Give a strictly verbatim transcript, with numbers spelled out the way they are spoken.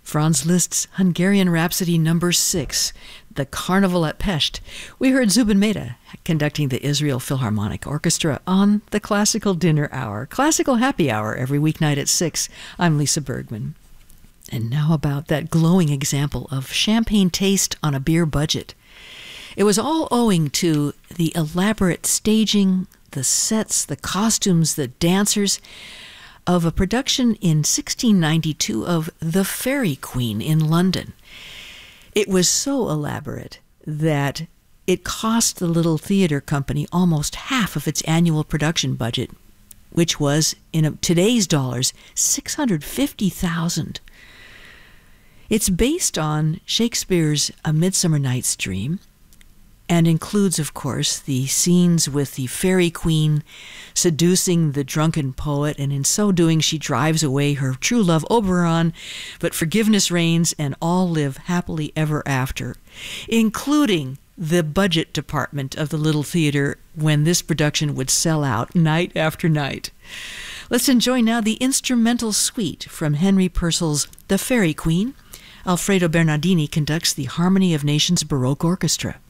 Franz Liszt's Hungarian Rhapsody number six, The Carnival at Pest. We heard Zubin Mehta conducting the Israel Philharmonic Orchestra on the Classical Dinner Hour, Classical Happy Hour, every weeknight at six. I'm Lisa Bergman. And now about that glowing example of champagne taste on a beer budget. It was all owing to the elaborate staging, the sets, the costumes, the dancers, of a production in sixteen ninety-two of The Fairy Queen in London. It was so elaborate that it cost the little theater company almost half of its annual production budget, which was, in today's dollars, six hundred fifty thousand dollars. It's based on Shakespeare's A Midsummer Night's Dream, and includes, of course, the scenes with the fairy queen seducing the drunken poet, and in so doing she drives away her true love Oberon, but forgiveness reigns and all live happily ever after, including the budget department of the little theater when this production would sell out night after night. Let's enjoy now the instrumental suite from Henry Purcell's The Fairy Queen. Alfredo Bernardini conducts the Harmony of Nations Baroque Orchestra.